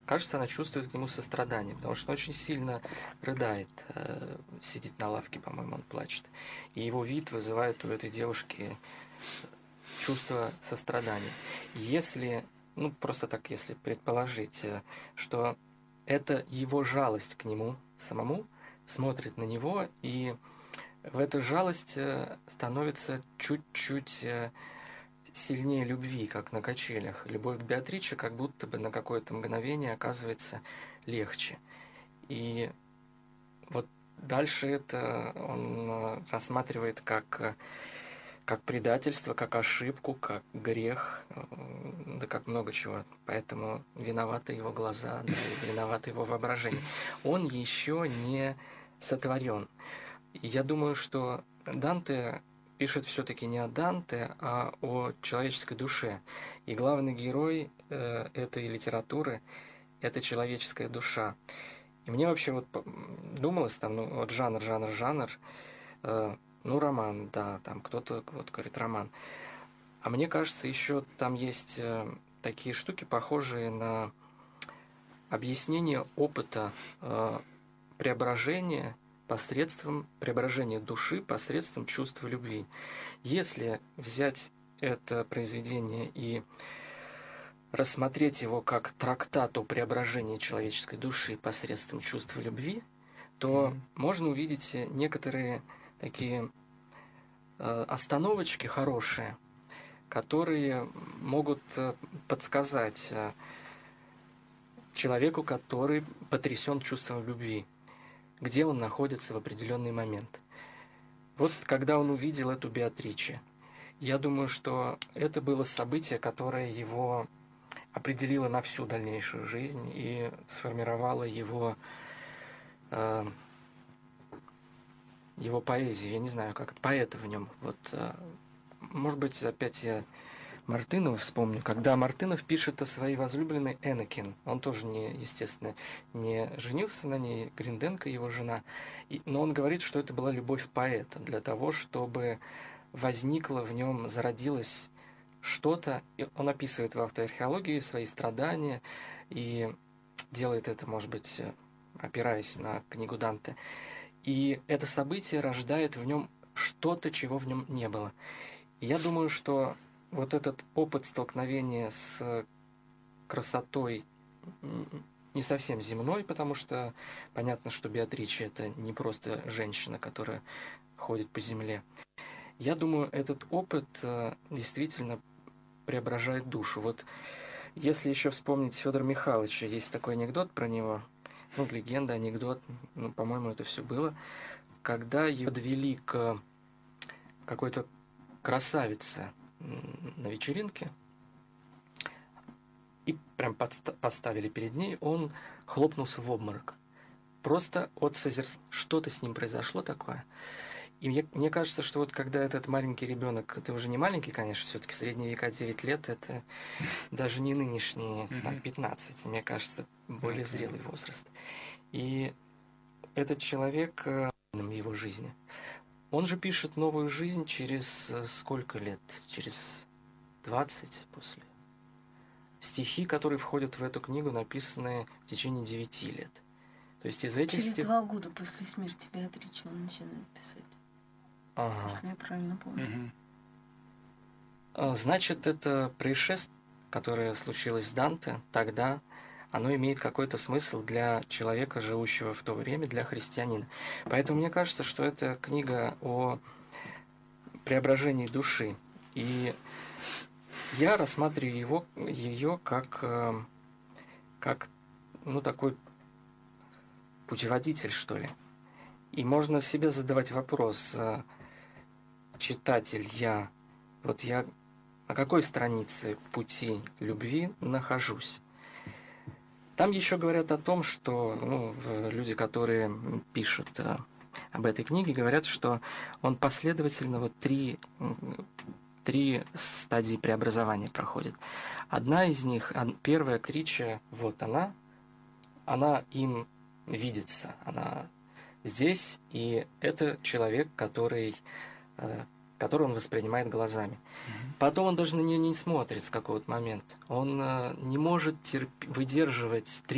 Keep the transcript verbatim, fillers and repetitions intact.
кажется, она чувствует к нему сострадание, потому что он очень сильно рыдает, э, сидит на лавке, по-моему, он плачет. И его вид вызывает у этой девушки чувство сострадания. Если, ну просто так, если предположить, э, что это его жалость к нему самому, смотрит на него, и в этой жалости становится чуть-чуть э, сильнее любви, как на качелях. Любовь к Беатриче как будто бы на какое-то мгновение оказывается легче. И вот дальше это он э, рассматривает как, э, как предательство, как ошибку, как грех, э, да как много чего. Поэтому виноваты его глаза, да, и виноваты его воображение. Он еще не сотворен. И я думаю, что Данте пишет все-таки не о Данте, а о человеческой душе. И главный герой э, этой литературы – это человеческая душа. И мне вообще вот думалось там, ну вот жанр, жанр, жанр, э, ну роман, да, там кто-то вот говорит роман. А мне кажется, еще там есть э, такие штуки, похожие на объяснение опыта э, преображения посредством преображения души, посредством чувства любви. Если взять это произведение и рассмотреть его как трактат о преображении человеческой души посредством чувства любви, то mm-hmm. можно увидеть некоторые такие э, остановочки хорошие, которые могут э, подсказать э, человеку, который потрясен чувством любви, где он находится в определенный момент. Вот когда он увидел эту Беатриче, я думаю, что это было событие, которое его определило на всю дальнейшую жизнь и сформировало его, э, его поэзию. Я не знаю, как это, поэта в нем. Вот, э, может быть, опять я Мартынова вспомню, когда Мартынов пишет о своей возлюбленной Энакин. Он тоже, не, естественно, не женился на ней, Гринденко его жена, и, но он говорит, что это была любовь поэта для того, чтобы возникло в нем, зародилось что-то. И он описывает в автоархеологии свои страдания и делает это, может быть, опираясь на книгу Данте. И это событие рождает в нем что-то, чего в нем не было. И я думаю, что вот этот опыт столкновения с красотой не совсем земной, потому что понятно, что Беатриче это не просто женщина, которая ходит по земле. Я думаю, этот опыт действительно преображает душу. Вот если еще вспомнить Федора Михайловича, есть такой анекдот про него, ну, легенда, анекдот, ну, по-моему, это все было, когда его подвели к какой-то красавице на вечеринке и прям подста- поставили перед ней, он хлопнулся в обморок. Просто от созерцания. Что-то с ним произошло такое. И мне, мне кажется, что вот когда этот маленький ребенок, это уже не маленький, конечно, все-таки средние века девять лет, это даже не нынешние там, пятнадцать, мне кажется, более зрелый возраст. И этот человек в его жизни. Он же пишет новую жизнь через сколько лет? Через двадцать после. Стихи, которые входят в эту книгу, написаны в течение девяти лет. То есть из этих через стих... два года после смерти Беатричи он начинает писать. Ага. Если я правильно помню. Угу. Значит, это происшествие, которое случилось с Данте тогда, оно имеет какой-то смысл для человека, живущего в то время, для христианина. Поэтому мне кажется, что это книга о преображении души. И я рассматриваю его, ее как, как ну, такой путеводитель, что ли. И можно себе задавать вопрос, читатель, я, вот я на какой странице пути любви нахожусь? Там еще говорят о том, что ну, люди, которые пишут а, об этой книге, говорят, что он последовательно вот три, три стадии преобразования проходит. Одна из них, первая Крича, вот она, она им видится, она здесь, и это человек, который, который он воспринимает глазами. Потом он даже на нее не смотрит с какого-то момента. Он не может терп... выдерживать